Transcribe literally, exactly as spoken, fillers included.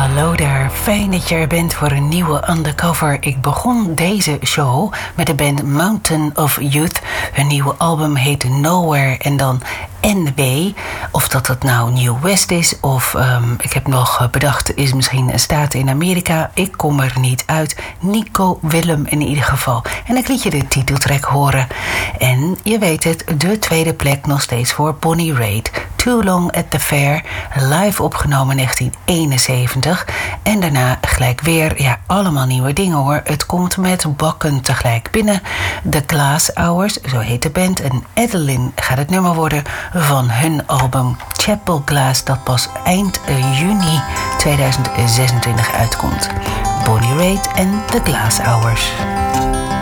Hallo daar, fijn dat je er bent voor een nieuwe Undercover. Ik begon deze show met de band Mountain of Youth. Hun nieuwe album heet Nowhere en dan N W. Of dat het nou New West is of um, ik heb nog bedacht is misschien een staat in Amerika. Ik kom er niet uit. Nico Willem in ieder geval. En ik liet je de titeltrack horen. En je weet het, de tweede plek nog steeds voor Bonnie Raitt. Too Long at the Fair, live opgenomen in negentien eenenzeventig. En daarna gelijk weer, ja, allemaal nieuwe dingen hoor. Het komt met bakken tegelijk binnen. The Glass Hours, zo heet de band. En Adeline gaat het nummer worden van hun album Chapel Glass, dat pas eind juni tweeduizend zesentwintig uitkomt. Bonnie Raitt en The Glass Hours.